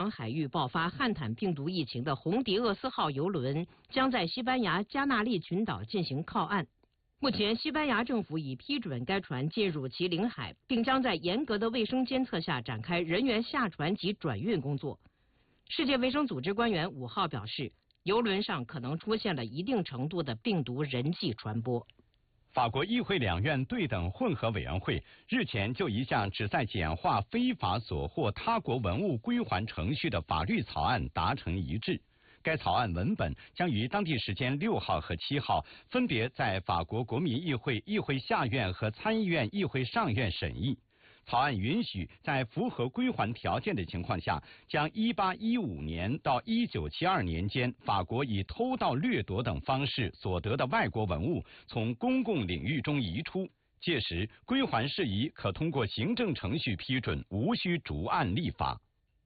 洋海域爆发汉坦病毒疫情的红迪厄斯号邮轮将在西班牙加纳利群岛进行靠岸。目前，西班牙政府已批准该船进入其领海，并将在严格的卫生监测下展开人员下船及转运工作。世界卫生组织官员5号表示，邮轮上可能出现了一定程度的病毒人际传播。 法国议会两院对等混合委员会日前就一项旨在简化非法索获他国文物归还程序的法律草案达成一致。该草案文本将于当地时间6号和7号分别在法国国民议会议会下院和参议院议会上院审议。草案允许在符合归还条件的情况下，将1815年到1972年间法国以偷盗、掠夺等方式所得的外国文物从公共领域中移出。届时，归还事宜可通过行政程序批准，无需逐案立法。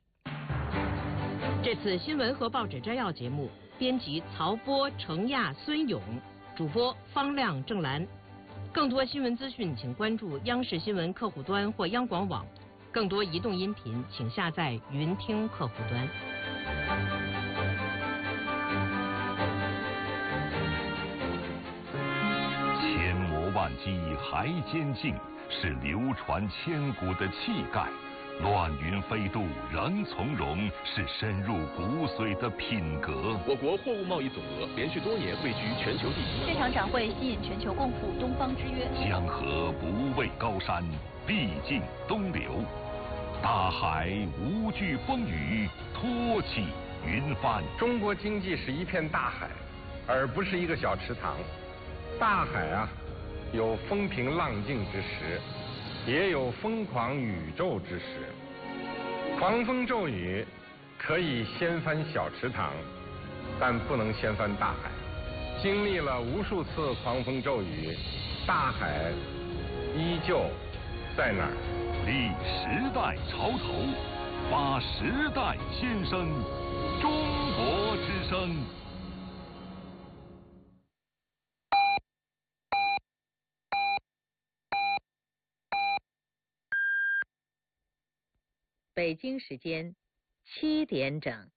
这次新闻和报纸摘要节目，编辑曹波、程亚、孙勇，主播方亮、郑兰。更多新闻资讯，请关注央视新闻客户端或央广网。更多移动音频，请下载云听客户端。 千磨万击还坚劲，是流传千古的气概；乱云飞渡仍从容，是深入骨髓的品格。 我国货物贸易总额连续多年位居全球第一。 这场展会吸引全球共赴东方之约。 江河不畏高山，必尽东流；大海无惧风雨，托起云帆。 中国经济是一片大海，而不是一个小池塘。大海啊，有风平浪静之时，也有疯狂宇宙之时。狂风骤雨可以掀翻小池塘，但不能掀翻大海。经历了无数次狂风骤雨，大海依旧在那儿。 立时代潮头，发时代先声，中国之声。 北京时间7点整。